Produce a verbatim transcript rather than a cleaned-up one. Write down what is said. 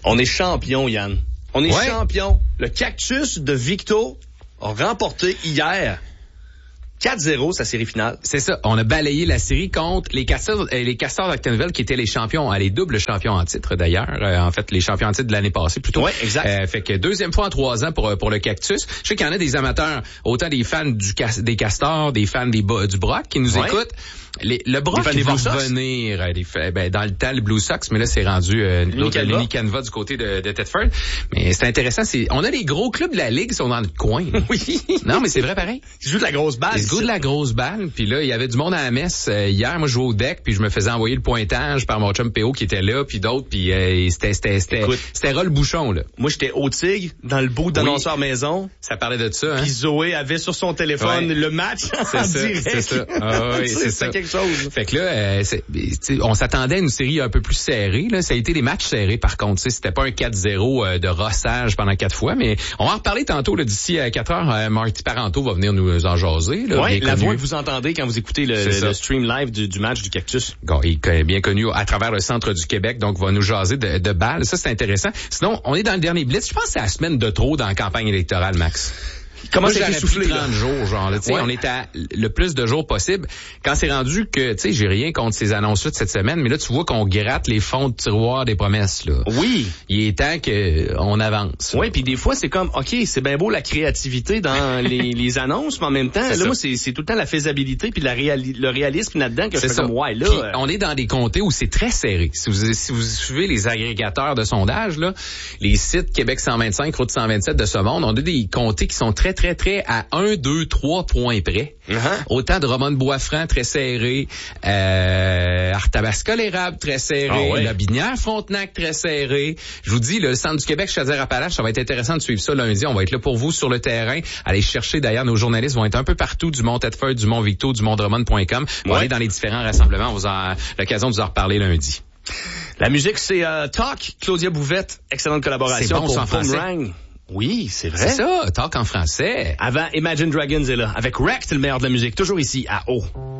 On est champion, Yann. On est ouais. champion. Le Cactus de Victo a remporté hier quatre zéro sa série finale. C'est ça. On a balayé la série contre les Castors, euh, les Castors d'Actonville qui étaient les champions, euh, les doubles champions en titre d'ailleurs. Euh, en fait, les champions en titre de l'année passée plutôt. Oui, exact. Euh, fait que deuxième fois en trois ans pour pour le Cactus. Je sais qu'il y en a des amateurs, autant des fans du des Castors, des fans des du Brock qui nous ouais. écoutent. Les, le Brock il va revenir euh, les, ben, dans le temps le Blue Sox, mais là c'est rendu euh, l'autre l'Unicanva du côté de, de Thetford. Mais c'est intéressant, c'est on a les gros clubs de la ligue qui sont dans le coin. Oui. Non, mais c'est vrai pareil. Ils jouent de la grosse balle. Ils jouent de la grosse balle. Puis là, il y avait du monde à la messe euh, hier. Moi, je jouais au deck, puis je me faisais envoyer le pointage par mon chum P O qui était là, puis d'autres, puis euh, c'était c'était c'était Écoute, c'était ras le bouchon là. Moi, j'étais au Tigre dans le beau d'annonceur oui. maison. Ça parlait de ça. Hein? Puis Zoé avait sur son téléphone ouais. le match c'est en ça, direct. C'est ça. Ah, oui, c'est, c'est ça. quelque chose. Fait que là, euh, c'est, on s'attendait à une série un peu plus serrée. Là, ça a été des matchs serrés par contre. C'était pas un quatre zéro euh, de rossage pendant quatre fois, mais on va en reparler tantôt. Là, d'ici à quatre heures, euh, Marty Parenteau va venir nous en jaser. Là, oui, la voix que vous entendez quand vous écoutez le, le, le stream live du, du match du Cactus. Bon, il est bien connu à travers le centre du Québec, donc va nous jaser de, de balles. Ça, c'est intéressant. Sinon, on est dans le dernier blitz. Je pense que c'est la semaine de trop dans la campagne électorale, Max. Comment ça été soufflé, trente jours, genre, là, tu sais, ouais. on est à le plus de jours possible. Quand c'est rendu que, tu sais, j'ai rien contre ces annonces-là de cette semaine, mais là, tu vois qu'on gratte les fonds de tiroir des promesses, là. Oui. Il est temps qu'on avance. Oui, puis des fois, c'est comme, OK, c'est bien beau la créativité dans les, les annonces, mais en même temps, c'est là, ça. moi, c'est, c'est tout le temps la faisabilité puis la réali- le réalisme là-dedans que c'est je fais ça. comme, ouais, là. Puis, euh... on est dans des comtés où c'est très serré. Si vous, si vous suivez les agrégateurs de sondage, là, les sites Québec cent vingt-cinq, Route cent vingt-sept de ce monde, on a des comtés qui sont très, très, très à un, deux, trois points près. Uh-huh. Autant de Romane-Boisfranc, très serré, euh, Arthabasca-l'Érable, très serré, ah ouais. Lobinière-Frontenac, très serré. Je vous dis, le centre du Québec, Chaudière-Appalaches, ça va être intéressant de suivre ça lundi. On va être là pour vous sur le terrain. Allez chercher, d'ailleurs, nos journalistes vont être un peu partout, du Mont-Thetford, du Mont-Victo, du Mont-Drummond point com. On va ouais. aller dans les différents rassemblements. On vous a l'occasion de vous en reparler lundi. La musique, c'est euh, Talk, Claudia Bouvette. Excellente collaboration c'est bon, pour Boomerang. Oui, c'est vrai. C'est ça, Talk en français. Avant, Imagine Dragons est là. Avec Wrecked, le meilleur de la musique. Toujours ici, à O.